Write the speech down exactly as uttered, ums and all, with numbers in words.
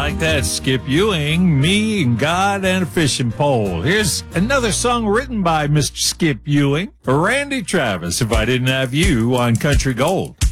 like that, Skip Ewing, Me and God and a Fishing Pole. Here's another song written by Mister Skip Ewing for Randy Travis, If I Didn't Have You, on Country Gold.